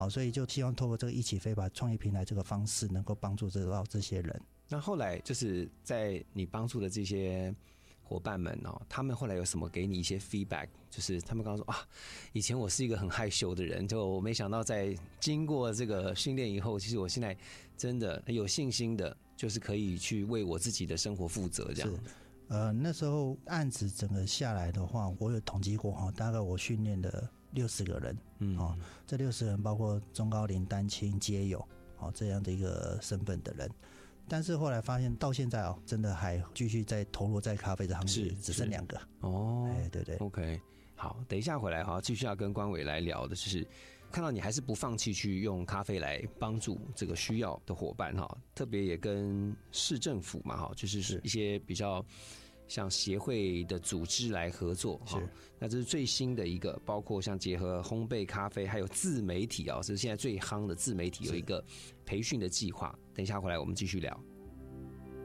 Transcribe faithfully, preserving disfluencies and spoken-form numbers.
好，所以就希望透过这个一起飞吧创业平台这个方式，能够帮助到这些人。 那后来就是在你帮助的这些伙伴们哦，他们后来有什么给你一些 feedback？ 就是他们刚刚说啊，以前我是一个很害羞的人，就我没想到在经过这个训练以后，其实我现在真的有信心的，就是可以去为我自己的生活负责这样。 呃，那时候案子整个下来的话，我有统计过哈，大概我训练的六十个人，嗯，哦，这六十人包括中高龄、单亲、街友，哦，这样的一个身份的人。但是后来发现到现在哦，真的还继续在投入在咖啡这行业，只剩两个哦。 哎，对对 ，OK， 好，等一下回来哈，继续要跟关伟来聊的就是看到你还是不放弃去用咖啡来帮助这个需要的伙伴哈，特别也跟市政府嘛哈，就是一些比较像协会的组织来合作哈。那这是最新的一个，包括像结合烘焙咖啡还有自媒体啊，这是现在最夯的自媒体有一个培训的计划。等一下回来我们继续聊。